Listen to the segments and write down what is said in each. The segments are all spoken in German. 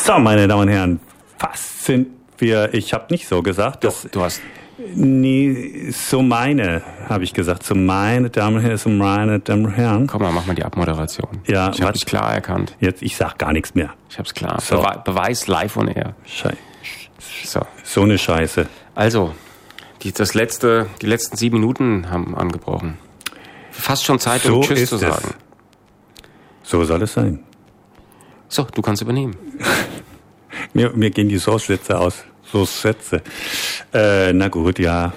So, meine Damen und Herren, was sind wir? Ich habe nicht so gesagt. Doch, du hast... Nee, so meine, habe ich gesagt. So meine Damen und Herren, so meine Damen und Herren. Komm mal, mach mal die Abmoderation. Ja, ich habe dich klar erkannt. Jetzt, ich sag gar nichts mehr. Ich hab's klar. So. Beweis live on air. So eine Scheiße. Also, die letzten 7 Minuten haben angebrochen. Fast schon Zeit, um Tschüss zu sagen. So soll es sein. So, du kannst übernehmen. Mir gehen die Soßsätze aus. Soßsätze. Na gut, ja.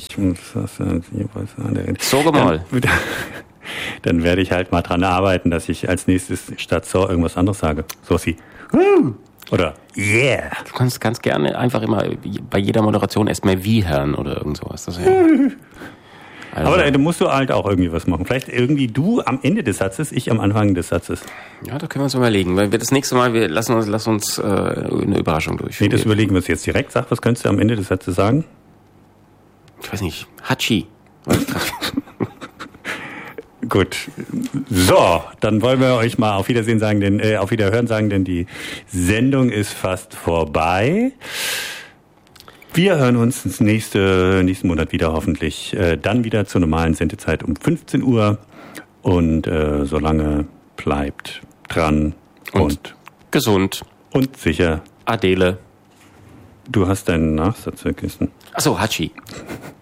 So mal. Dann werde ich halt mal dran arbeiten, dass ich als nächstes statt so irgendwas anderes sage. Soßi. Oder yeah. Du kannst gerne einfach immer bei jeder Moderation erstmal wie hören oder irgend sowas. Das also. Aber da musst du halt auch irgendwie was machen. Vielleicht irgendwie du am Ende des Satzes, ich am Anfang des Satzes. Ja, da können wir uns überlegen. Weil wir das nächste Mal, lass uns eine Überraschung durchführen. Nee, das überlegen wir uns jetzt direkt. Sag, was könntest du am Ende des Satzes sagen? Ich weiß nicht. Hatschi. Gut. So, dann wollen wir euch mal auf Wiedersehen sagen, auf Wiederhören sagen, denn die Sendung ist fast vorbei. Wir hören uns nächsten Monat wieder, hoffentlich. Dann wieder zur normalen Sendezeit um 15 Uhr. Und solange bleibt dran und gesund. Und sicher. Adele. Du hast deinen Nachsatz vergessen. Achso, Hatschi.